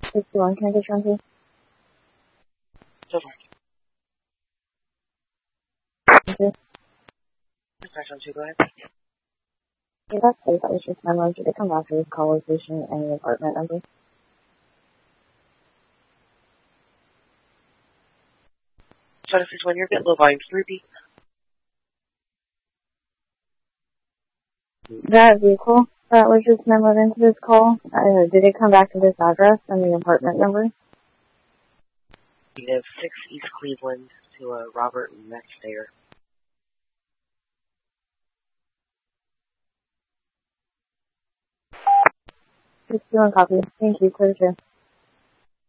61, can I get your name, please? So far. Thank you. Dispatch on 2, go ahead. Yeah, that's safe. That was just my mom. Did they come back to this call location and the apartment number? So this is when you're a bit low volume. Can you repeat? That vehicle that was just memoed into this call, did it come back to this address and the apartment number? Negative 6 East Cleveland to Robert Metzger. 61 copy. Thank you. Clear to.